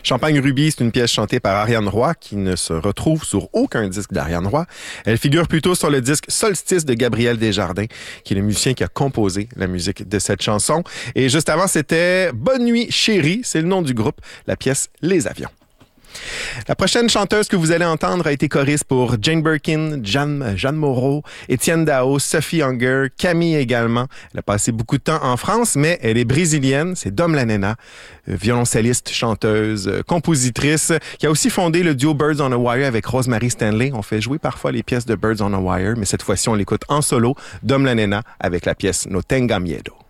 Champagne Rubis, c'est une pièce chantée par Ariane Roy qui ne se retrouve sur aucun disque d'Ariane Roy. Elle figure plutôt sur le disque Solstice de Gabriel Desjardins, qui est le musicien qui a composé la musique de cette chanson. Et juste avant, c'était Bonne nuit chérie, c'est le nom du groupe, la pièce Les Avions. La prochaine chanteuse que vous allez entendre a été choriste pour Jane Birkin, Jeanne Moreau, Étienne Dao, Sophie Hunger, Camille également. Elle a passé beaucoup de temps en France, mais elle est brésilienne. C'est Dom Lanena, violoncelliste, chanteuse, compositrice, qui a aussi fondé le duo Birds on a Wire avec Rosemary Stanley. On fait jouer parfois les pièces de Birds on a Wire, mais cette fois-ci, on l'écoute en solo. Dom Lanena avec la pièce No Tenga Miedo.